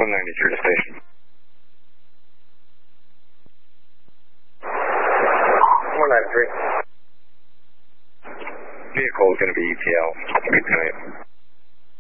193 to station. 193. Vehicle is going to be ETL. Good night.